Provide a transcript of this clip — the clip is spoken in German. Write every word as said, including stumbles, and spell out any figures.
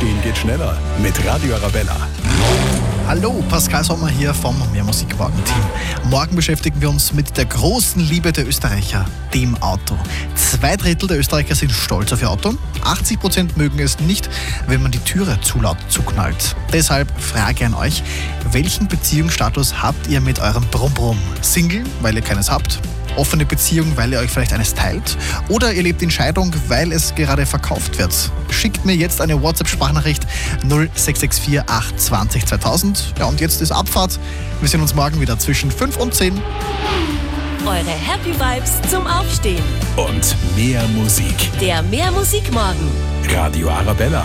Aufstehen geht schneller mit Radio Arabella. Hallo, Pascal Sommer hier vom Mehr Musik Morgen Team. Morgen beschäftigen wir uns mit der großen Liebe der Österreicher, dem Auto. Zwei Drittel der Österreicher sind stolz auf ihr Auto. achtzig Prozent mögen es nicht, wenn man die Türe zu laut zuknallt. Deshalb Frage an euch, welchen Beziehungsstatus habt ihr mit eurem Brumm-Brumm? Single, weil ihr keines habt? Offene Beziehung, weil ihr euch vielleicht eines teilt? Oder ihr lebt in Scheidung, weil es gerade verkauft wird? Schickt mir jetzt eine WhatsApp-Sprachnachricht null sechs sechs vier acht zwanzig zweitausend. Ja, und jetzt ist Abfahrt. Wir sehen uns morgen wieder zwischen fünf und zehn. Eure Happy Vibes zum Aufstehen. Und mehr Musik. Der Mehr Musik Morgen. Radio Arabella.